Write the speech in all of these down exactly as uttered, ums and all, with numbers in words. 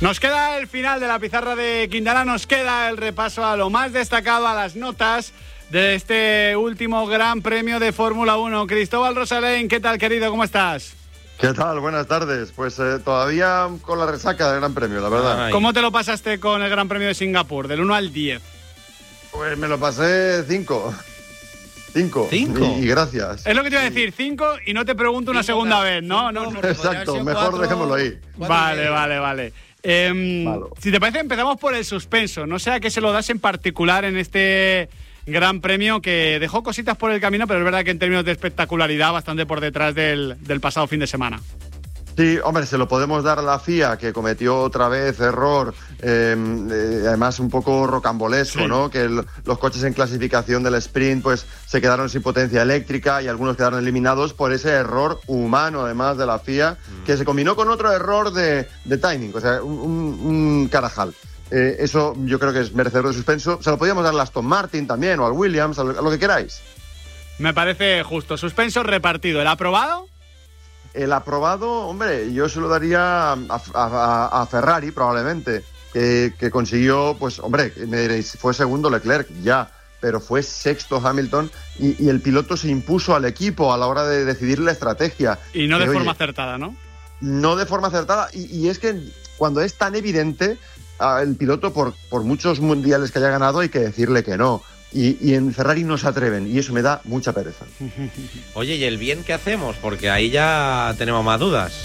Nos queda el final de la pizarra de Quintana, nos queda el repaso a lo más destacado, a las notas de este último Gran Premio de Fórmula uno. Cristóbal Rosalén, ¿qué tal, querido? ¿Cómo estás? ¿Qué tal? Buenas tardes. Pues eh, todavía con la resaca del Gran Premio, la verdad. Ay. ¿Cómo te lo pasaste con el Gran Premio de Singapur, del uno al diez? Pues me lo pasé cinco. Cinco. ¿Cinco? Y, y gracias. Es lo que te iba a decir, cinco, y no te pregunto una Cinco, segunda claro. vez, ¿no? Cinco, no. Exacto, mejor cuatro, dejémoslo ahí. Vale, vale, vale. Eh, si te parece, empezamos por el suspenso. No sé a qué se lo das en particular en este Gran Premio, que dejó cositas por el camino, pero es verdad que en términos de espectacularidad bastante por detrás del, del pasado fin de semana. Sí, hombre, se lo podemos dar a la F I A, que cometió otra vez error, eh, eh, además un poco rocambolesco, sí. ¿no? Que el, los coches en clasificación del sprint pues se quedaron sin potencia eléctrica y algunos quedaron eliminados por ese error humano, además de la F I A, mm. que se combinó con otro error de, de timing, o sea, un, un, un carajal. Eh, eso yo creo que es merecedor de suspenso. Se lo podíamos dar a Aston Martin también, o al Williams, a lo, a lo que queráis. Me parece justo. Suspenso repartido. ¿El aprobado? El aprobado, hombre, yo se lo daría a, a, a Ferrari probablemente, que, que consiguió, pues, hombre, me diréis, fue segundo Leclerc, ya, pero fue sexto Hamilton y, y el piloto se impuso al equipo a la hora de decidir la estrategia. Y no de que, forma oye, acertada, ¿no? No de forma acertada, y, y es que cuando es tan evidente, el piloto, por, por muchos mundiales que haya ganado, hay que decirle que no. Y, y en Ferrari no se atreven, y eso me da mucha pereza. Oye, ¿y el bien qué hacemos? Porque ahí ya tenemos más dudas.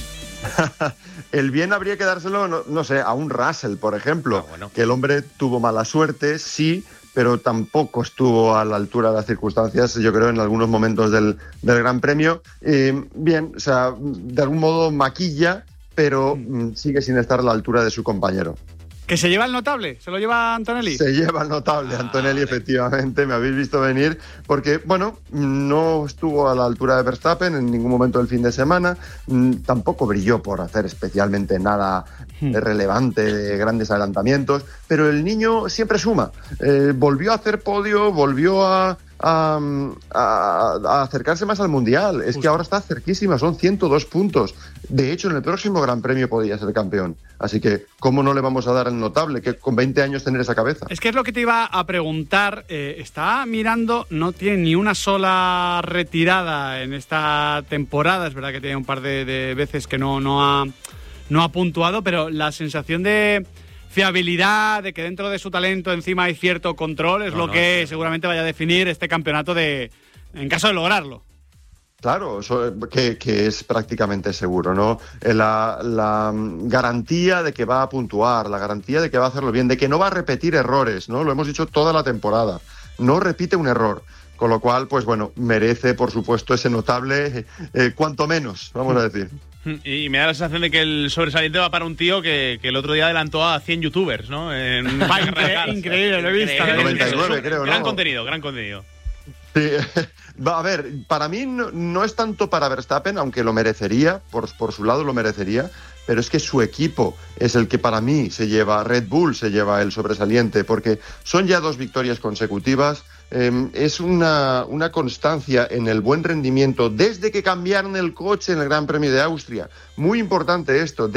El bien habría que dárselo, no, no sé, a un Russell, por ejemplo, ah, bueno. que el hombre tuvo mala suerte, sí, pero tampoco estuvo a la altura de las circunstancias, yo creo, en algunos momentos del, del Gran Premio. Eh, bien, o sea, de algún modo maquilla, pero mm, sigue sin estar a la altura de su compañero. ¿Que se lleva el notable? ¿Se lo lleva Antonelli? Se lleva el notable, ah, Antonelli, vale. Efectivamente, me habéis visto venir, porque, bueno, no estuvo a la altura de Verstappen en ningún momento del fin de semana, tampoco brilló por hacer especialmente nada hmm. relevante, de grandes adelantamientos, pero el niño siempre suma. Eh, volvió a hacer podio, volvió a... A, a, a acercarse más al Mundial. Es Justo. Que ahora está cerquísima, son ciento dos puntos. De hecho, en el próximo Gran Premio podría ser campeón. Así que, ¿cómo no le vamos a dar el notable? Que con veinte años tener esa cabeza. Es que es lo que te iba a preguntar. Eh, está mirando, no tiene ni una sola retirada en esta temporada. Es verdad que tiene un par de, de veces que no, no, ha, no ha puntuado, pero la sensación de fiabilidad, de que dentro de su talento encima hay cierto control, es no, lo no, que sí. seguramente vaya a definir este campeonato de, en caso de lograrlo. Claro, eso, que, que es prácticamente seguro, ¿no? La, la garantía de que va a puntuar, la garantía de que va a hacerlo bien, de que no va a repetir errores, ¿no? Lo hemos dicho toda la temporada. No repite un error. Con lo cual, pues bueno, merece, por supuesto, ese notable, eh, cuanto menos, vamos a decir. Y me da la sensación de que el sobresaliente va para un tío que, que el otro día adelantó a cien youtubers, ¿no? En Increíble, increíble, lo he visto. noventa y nueve, creo, ¿no? Gran contenido, gran contenido. Sí, a ver, para mí no, no es tanto para Verstappen, aunque lo merecería, por, por su lado lo merecería, pero es que su equipo es el que para mí se lleva, Red Bull se lleva el sobresaliente, porque son ya dos victorias consecutivas, eh, es una, una constancia en el buen rendimiento desde que cambiaron el coche en el Gran Premio de Austria. Muy importante esto.